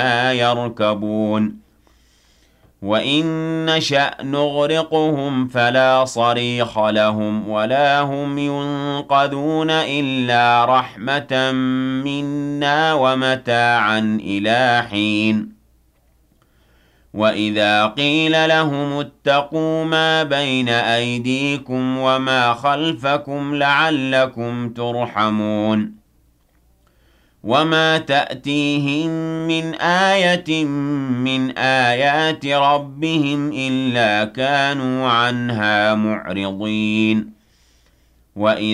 يركبون وإن نشأ نغرقهم فلا صريخ لهم ولا هم ينقذون إلا رحمة منا ومتاعا إلى حين وإذا قيل لهم اتقوا ما بين أيديكم وما خلفكم لعلكم ترحمون وما تأتيهم من آية من آيات ربهم إلا كانوا عنها معرضين وإذا